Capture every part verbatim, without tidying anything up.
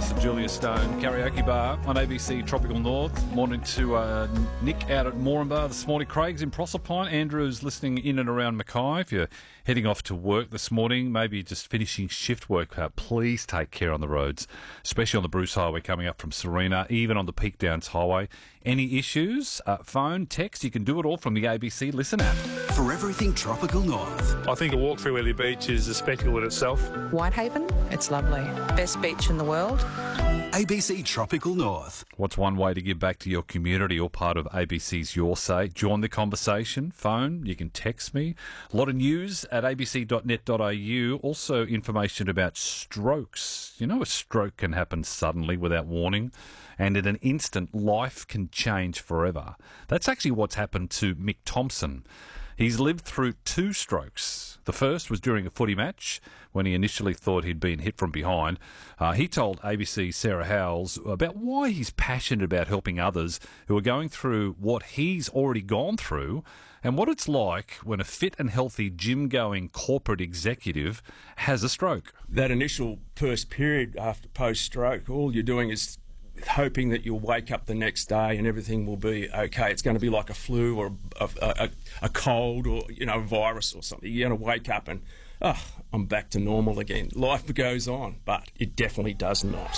Furious and Julia Stone karaoke bar on A B C Tropical North. Morning to uh, Nick out at Moranbah this morning. Craig's in Proserpine. Andrew's listening in and around Mackay. If you're heading off to work this morning, maybe just finishing shift work, uh, please take care on the roads, especially on the Bruce Highway coming up from Serena, even on the Peak Downs Highway. Any issues? Uh, phone, text, you can do it all from the A B C Listen app. For everything Tropical North. I think a walk through Ellie Beach is a spectacle in itself. Whitehaven, it's lovely. Best beach in the world. A B C Tropical North. What's one way to give back to your community or part of A B C's Your Say? Join the conversation. Phone, you can text me. A lot of news at a b c dot net dot a u. Also information about strokes. You know, a stroke can happen suddenly without warning, and in an instant, life can change forever. That's actually what's happened to Mick Thompson. He's lived through two strokes. The first was during a footy match when he initially thought he'd been hit from behind. Uh, he told A B C's Sarah Howells about why he's passionate about helping others who are going through what he's already gone through and what it's like when a fit and healthy gym-going corporate executive has a stroke. That initial first period after post-stroke, all you're doing is hoping that you'll wake up the next day and everything will be okay. It's going to be like a flu or a, a, a cold or, you know, a virus or something. You're going to wake up and, oh, I'm back to normal again. Life goes on, but it definitely does not.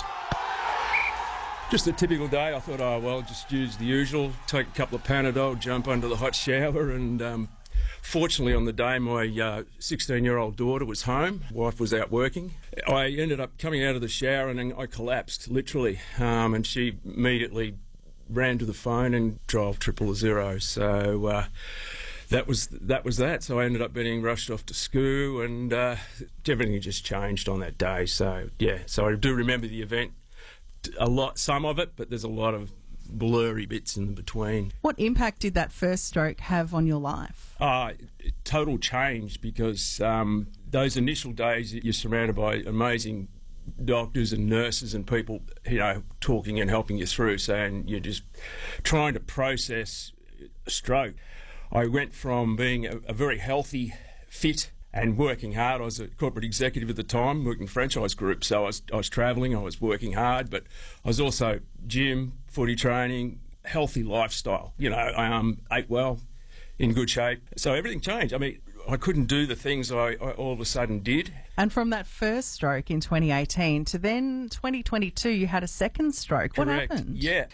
Just a typical day. I thought, oh, well, just use the usual, take a couple of Panadol, jump under the hot shower and... Um, Fortunately, on the day my uh, sixteen-year-old daughter was home, wife was out working, I ended up coming out of the shower and I collapsed, literally, um, and she immediately ran to the phone and dialed triple zero. So uh, that was that was that. So I ended up being rushed off to school, and uh, everything just changed on that day. So yeah, so I do remember the event a lot, some of it, but there's a lot of blurry bits in between. What impact did that first stroke have on your life? Uh, total change, because um, those initial days you're surrounded by amazing doctors and nurses and people, you know, talking and helping you through, saying you're just trying to process a stroke. I went from being a, a very healthy, fit and working hard. I was a corporate executive at the time, working in franchise group, so I was, I was travelling, I was working hard, but I was also gym, footy training, healthy lifestyle. You know, I um, ate well, in good shape. So everything changed. I mean, I couldn't do the things I, I all of a sudden did. And from that first stroke in twenty eighteen to then twenty twenty-two, you had a second stroke. Correct. What happened? Yeah.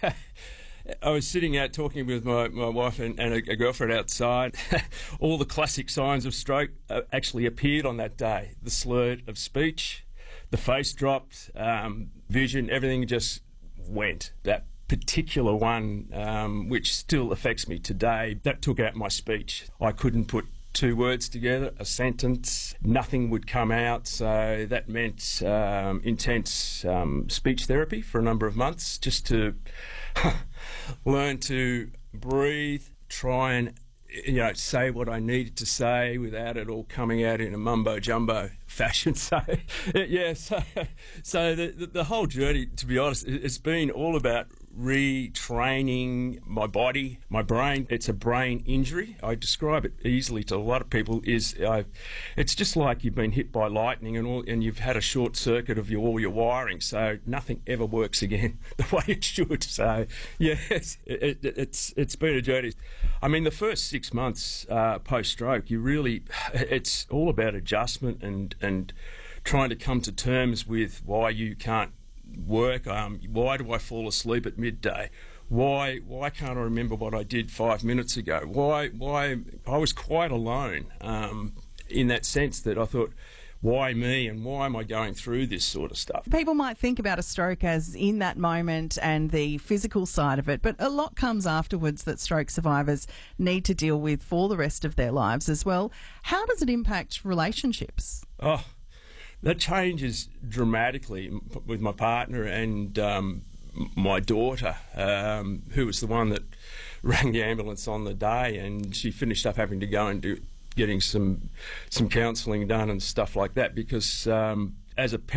I was sitting out talking with my, my wife and, and a, a girlfriend outside. All the classic signs of stroke uh, actually appeared on that day. The slur of speech, the face dropped, um, vision, everything just went. That particular one, um, which still affects me today, that took out my speech. I couldn't put two words together, a sentence, nothing would come out, so that meant um, intense um, speech therapy for a number of months, just to learn to breathe, try and, you know, say what I needed to say without it all coming out in a mumbo-jumbo fashion. So, yeah, so, so the, the, the whole journey, to be honest, it's been all about retraining my body, my brain. It's a brain injury. I describe it easily to a lot of people. Is uh, it's just like you've been hit by lightning and all, and you've had a short circuit of your, all your wiring, so nothing ever works again the way it should. So yes, it, it, it's it's been a journey. I mean, the first six months uh, post-stroke, you really, it's all about adjustment and and trying to come to terms with why you can't work. Um, why do I fall asleep at midday? Why why can't I remember what I did five minutes ago? Why why I was quite alone um, in that sense that I thought, why me and why am I going through this sort of stuff? People might think about a stroke as in that moment and the physical side of it, but a lot comes afterwards that stroke survivors need to deal with for the rest of their lives as well. How does it impact relationships? Oh, that changes dramatically with my partner and um, my daughter, um, who was the one that rang the ambulance on the day, and she finished up having to go and do getting some some counselling done and stuff like that, because um, as a parent,